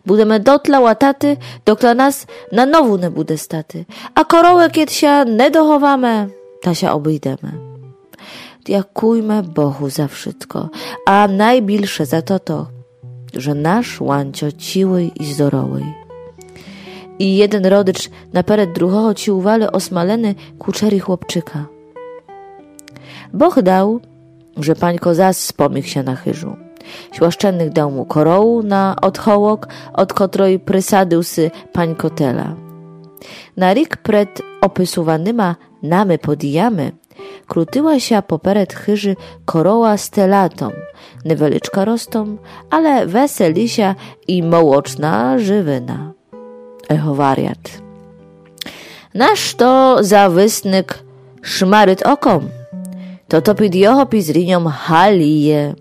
Budeme dotla łataty, dokla nas na nowu nie bude staty. A korołę kiedsia nie dochowamy, ta się obejdziemy. Dziękujmy Bohu za wszystko, a najbilsze za to, że nasz łańcio ciły i zdorowy. I jeden rodycz napered drugiego ci uwali osmaleny kuczeri chłopczyka. Boh dał, że pańko zas spomíg się na chyżu. Świaszczennych dał mu korołu na odchołok, od której prysadył sy pańko tela. Na rik pred opysowanyma namy podijamy krutyła się poperet chyży koroła z telatą, nieweliczka rostą, ale weselisia i mołoczna żywyna. Echo wariat. Nasz to zawysnyk szmaryt okom, to topid joho pizriniom halije.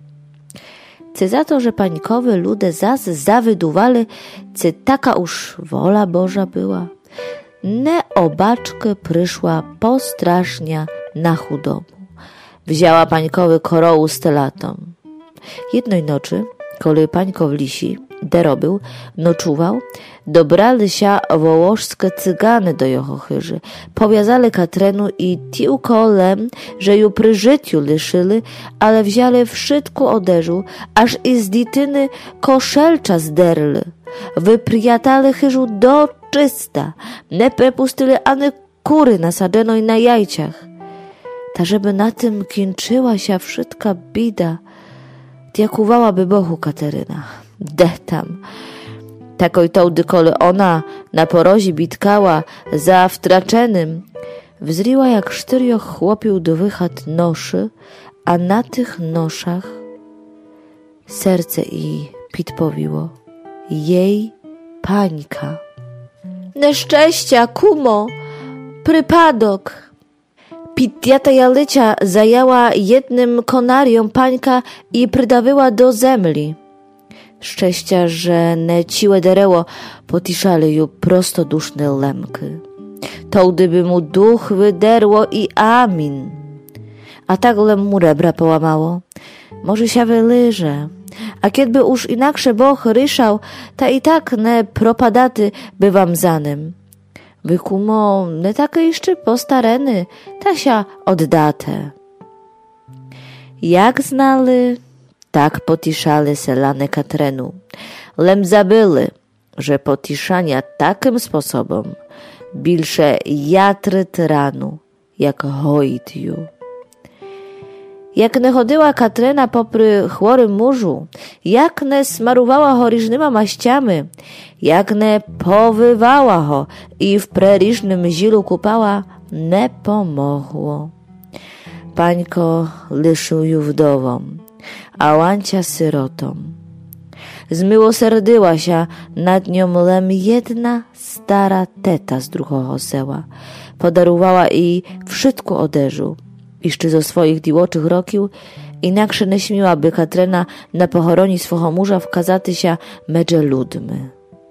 Cy za to, że pańkowy ludy zas zawydували, cy taka już wola Boża była. Ne obaczkę przyszła postrasznia na chudobu. Wzięła pańkowy korołu z telatą. Jednej nocy, kiedy pańko w lisi derobył, noczuwał, dobrali się wołożskie cygany do jeho chyży. Powiązali Katrenu i tiukolem, że ju przy życiu liszyli, ale wzięli wszystko oderzu, aż i z dityny koszelcza zderli. Wyprijatali chyżu do czysta, nie prepustili ani kury nasadzonej na jajciach. Ta żeby na tym kończyła się wszystka bida, dziękowałaby Bohu Kateryna. Tam. Takoj to, kole ona na porozi bitkała za wtraczenym, wzriła jak sztyrioch chłopił do wychat noszy, a na tych noszach serce i pitpowiło. Jej pańka. Nieszczęścia, kumo, przypadok. Pitiata jalycia zajęła jednym konarią pańka i przydawiła do zemli. Szczęścia, że ne ciłe dereło potiszali ju prostoduszne lemky. To gdyby mu duch wyderło i amin. A tagle mu rebra połamało. Może się wylyże. A kiedby już inaksze Boh ryszał, ta i tak ne propadaty bywam zanym. Wy kumo, ne takie jeszcze postareny, ta się oddate. Jak znali, tak potiszali selane Katrenu. Lem zabyli, że potiszania takim sposobem bilsze jatry tyranu, jak hojt ju. Jak ne chodziła Katrena popry chorym murzu, jak ne smarowała ho różnyma maściami, jak ne powywała ho i w preriżnym zilu kupała, nie pomogło. Pańko liszył ju wdową, a łancia syrotą. Zmiłosierdyła się nad nią lem jedna stara teta z drugiego sela. Podarowała jej wszystko oderzu. Jeszcze zo swoich diłoczych rokił, inaksze nie śmiłaby Katrena na pochoroni swego murza wkazaty się medże ludmy.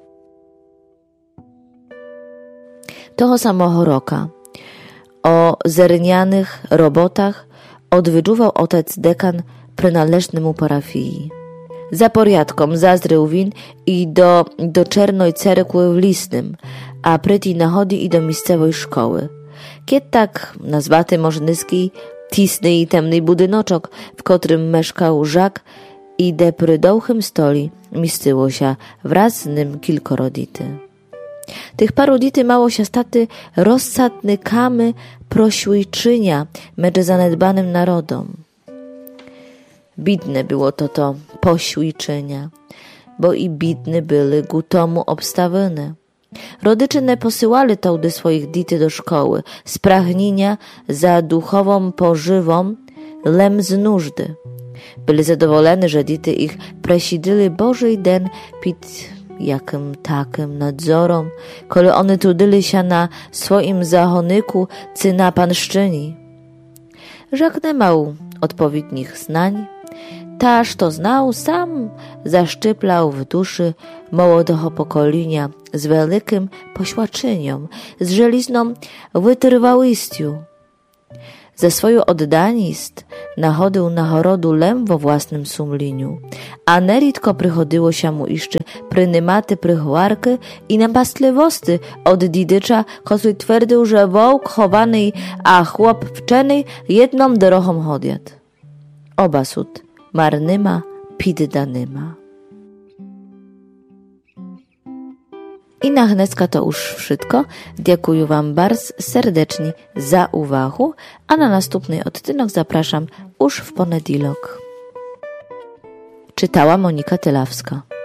Toho samego roka o zernianych robotach odwydżuwał otec dekan przynależny mu parafii. Za porядkom zazdrył win i do czernoj cerkły w Lisnym, a pryti nachodzi i do miejscowej szkoły. Kiedy tak nazwaty możnyski, tisny i temny budynoczok, w którym mieszkał Żak i de pry dołchym stoli mistyło się wraz z nim kilkorodity. Tych paru dity mało się staty rozsadnykamy prośujczynia medże zanedbanym narodom. Bidne było to poświadczenia, bo i bidne były gutomu obstawione. Rodycze nie posyłali tołdy swoich dity do szkoły, z pragnienia za duchową pożywą, lem z nużdy. Byli zadowoleni, że dity ich presidyli Bożej den pід jakim takim nadzorom, kole one trudyli się na swoim zachonyku czy na panszczyni. Żak nie miał odpowiednich znań, taż to znał, sam zaszczyplał w duszy młodego pokolenia z wielkim poświadczeniem, z żelizną wytrwałością. ze swoju oddanist nachodył na chorodu lem vo własnym sumliniu, a neritko przychodziło się mu jeszcze prynymaty prychwarky i napastliwosty od didycza, który twierdził, że wołk chowany a chłop wczeny jedną drogą chodziat. Oba sud marnyma, piddanyma. I na hnecka to już wszystko. Dziękuję wam bardzo serdecznie za uwagę, a na następny odcinek zapraszam już w poniedziałek. Czytała Monika Tylawska.